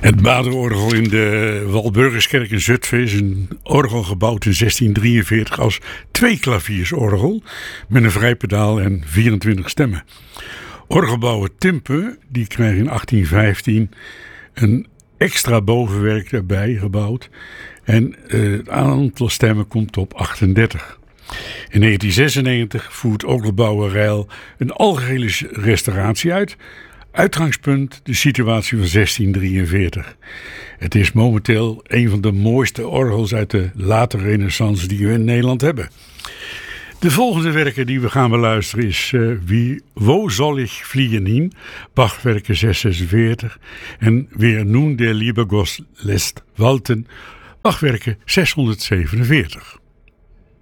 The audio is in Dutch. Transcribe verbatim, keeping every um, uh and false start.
Het Baderorgel in de Walburgiskerk in Zutphen is een orgel gebouwd in zestien drieënveertig als tweeklaviersorgel met een vrijpedaal en vierentwintig stemmen. Orgelbouwer Timpe die kreeg in achttien vijftien een extra bovenwerk erbij gebouwd en uh, het aantal stemmen komt op achtendertig. In negentien zesennegentig voert orgelbouwer Rijl een algehele restauratie uit. Uitgangspunt de situatie van zestien drieënveertig. Het is momenteel een van de mooiste orgels uit de late renaissance die we in Nederland hebben. De volgende werken die we gaan beluisteren is uh, Wie, Wo soll ich fliehen hin? Bachwerken zeshonderdzesenveertig en Wer nun der liebe Gott lässt walten, Bachwerken zeshonderdzevenenveertig.